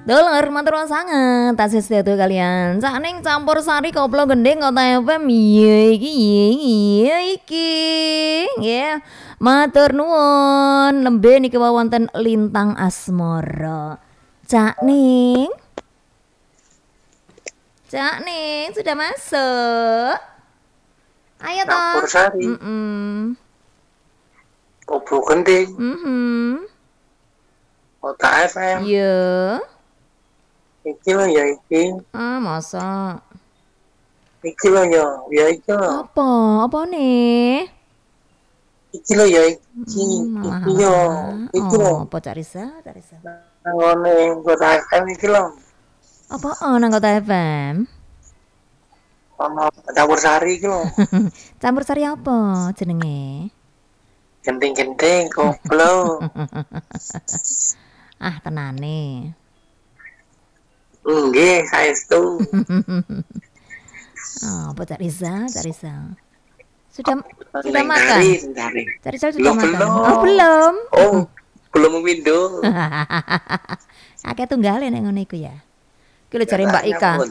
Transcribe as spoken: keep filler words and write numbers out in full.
Dulur matur nuwun sanget tasih setu kalian. Sakning campur sari koplo gending kota F M iya iki iya iki. Nggih. Matur nuwun nembe niki wonten Lintang Asmara. Cak Ning. Cak Ning sudah masuk. Ayo toh. Campur sari. Heeh. Koplo gending. Mhm. Kota F M. Iya. Iki lho ya iki. Ah, masa. Iki lho ya, ya iki lho. Apa? Apa nih? Iki lho ya iki. Hmm, Iki yo. Iki lho. Oh, apa Cak Risa? Cak Risa. Ngene Kota F M iki lho. Apa oh, nang Kota F M? Ono campur sari iki lho. Campur sari apa jenenge? Gending-gending koplo. Ah, tenane. Nggih, saestu. Oh, apa Cak Risa? Cak Risa. Sudah sudah Neng makan? Dari, dari. Cak Risa sudah Belum, makan? belum. Oh, belum. Oh, belum window. Akeh tunggale nek ngono iku ya. Ki lho jare Mbak Ika.